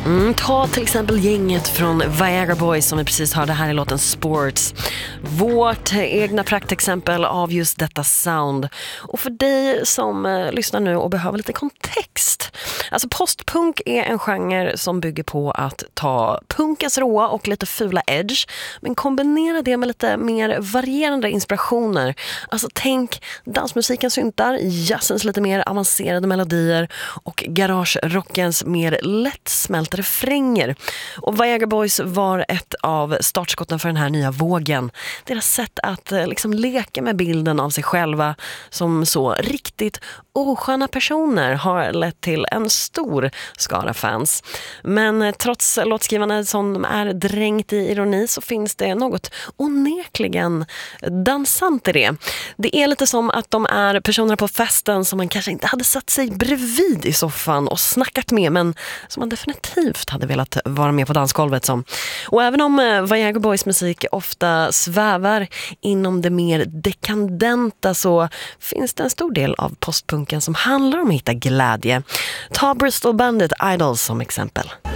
Ta till exempel gänget från Viagra Boys som vi precis hörde här i låten Sports. Vårt egna praktexempel av just detta sound. Och för dig som lyssnar nu och behöver lite kontext. Alltså postpunk är en genre som bygger på att ta punkens råa och lite fula edge. Men kombinera det med lite mer varierande inspirationer. Alltså tänk dansmusikens syntar, jazzens lite mer avancerade melodier och garagerockens mer lättsmälta refränger. Och Viagra Boys var ett av startskotten för den här nya vågen. Deras sätt att liksom leka med bilden av sig själva som så riktigt osköna personer har lett till en stor skara fans. Men trots låtskrivandet som är dränkt i ironi så finns det något onekligen dansant i det. Det är lite som att de är personer på festen som man kanske inte hade satt sig bredvid i soffan och snackat med, men som man definitivt hade velat vara med på dansgolvet som. Och även om Viagra Boys musik ofta svävar inom det mer dekadenta så finns det en stor del av postpunken som handlar om att hitta glädje. Ta Bristol Bandit Idols som exempel.